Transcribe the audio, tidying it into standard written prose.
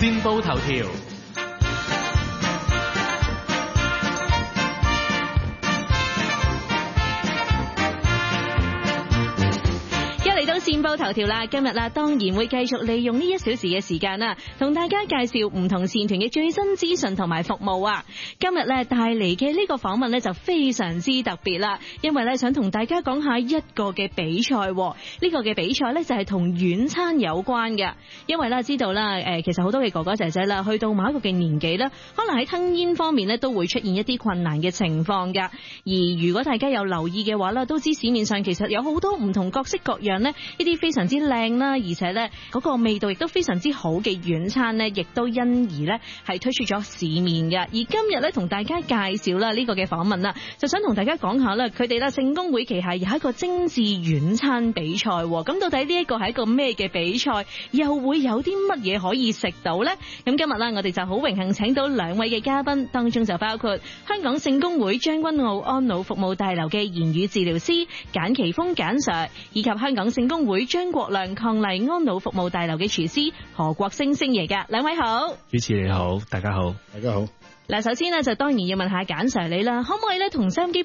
先報頭條。 嚟到線報頭條啦，今日啦當然會繼續利用呢1小時嘅時間啦，同大家介紹唔同線團嘅最新資訊同埋服務啊。今日咧帶嚟嘅呢個訪問咧就非常之特別啦，因為咧想同大家講下一個嘅比賽，呢個嘅比賽咧就係同軟餐有關嘅。因為咧知道啦，其實好多嘅哥哥姐姐啦，去到某一個嘅年紀咧，可能喺吞嚥方面咧都會出現一啲困難嘅情況噶。而如果大家有留意嘅話啦，都知市面上其實有好多唔同各式各樣呢啲非常之靚啦，而且咧嗰個味道亦都非常之好嘅軟餐呢，亦都因而咧係推出咗市面嘅。而今日咧同大家介紹啦呢個嘅訪問啦，就想同大家講下啦，佢哋啦聖公會旗下有一個精緻軟餐比賽。咁到底呢一個係一個咩嘅比賽，又會有啲乜嘢可以食到呢？咁今日啦，我哋就好榮幸請到2位嘅嘉賓，當中就包括香港聖公會將軍澳安老服務大樓嘅言語治療師簡奇峰簡 Sir， 以及香港聖公會張國亮伉儷安老服務大樓嘅廚師何國星星爺㗎。2位好。 主持你好，大家好。 大家好。 嗱，首先呢，就當然要問下簡 Sir 你啦，可唔可以咧同收音機